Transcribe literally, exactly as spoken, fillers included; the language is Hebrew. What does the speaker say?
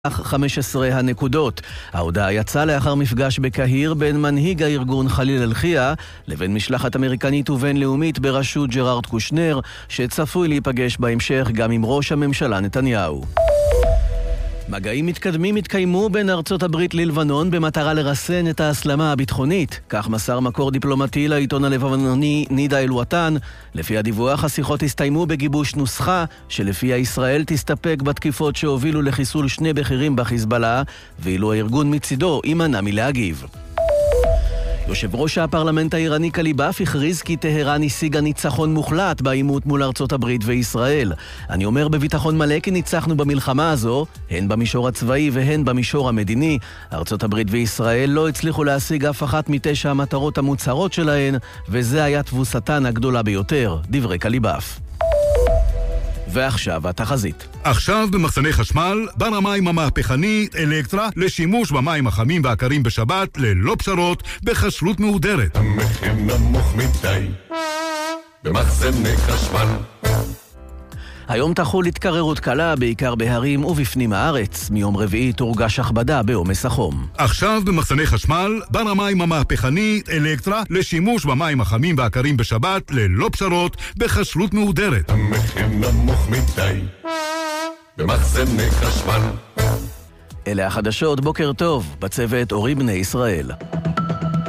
חמש עשרה הנקודות. ההודעה יצאה לאחר מפגש בקהיר בין מנהיג הארגון חליל אל-חיה לבין משלחת אמריקנית ובינלאומית בראשות ג'רארד קושנר, שצפוי להיפגש בהמשך גם עם ראש הממשלה נתניהו. מגעים מתקדמים התקיימו בין ארצות הברית ללבנון במטרה לרסן את ההסלמה הביטחונית. כך מסר מקור דיפלומטי לעיתון הלבנוני נידה אל-וטן. לפי הדיווח, השיחות הסתיימו בגיבוש נוסחה שלפיה ישראל תסתפק בתקיפות שהובילו לחיסול שני בכירים בחיזבאללה, ואילו הארגון מצידו יימנע מלהגיב. יושב ראש הפרלמנט האיראני קליבאף הכריז כי טהרן השיגה ניצחון מוחלט בעימות מול ארצות הברית וישראל. אני אומר בביטחון מלא כי ניצחנו במלחמה הזו, הן במישור הצבאי והן במישור המדיני. ארצות הברית וישראל לא הצליחו להשיג אף אחת מתשע המטרות המוצהרות שלהן, וזה היה תבוסתן הגדולה ביותר, דברי קליבאף. ועכשיו התחזית. עכשיו במחסני חשמל, בר המים המהפכנית אלקטרה לשימוש במים החמים והקרים בשבת ללא פשרות בחשלות מהודרת. המחיר נמוך מדי במחסני חשמל. היום תחול התקררות קלה בעיקר בהרים ובפנים הארץ. מיום רביעי תורגש הכבדה בעומס החום. עכשיו במחסני חשמל, בר המים המהפכנית אלקטרה לשימוש במים החמים והקרים בשבת ללא פשרות בחשלות מהודרת. המחיר נמוך מדי במחסני חשמל. אלה החדשות, בוקר טוב, בצוות אורי בני ישראל.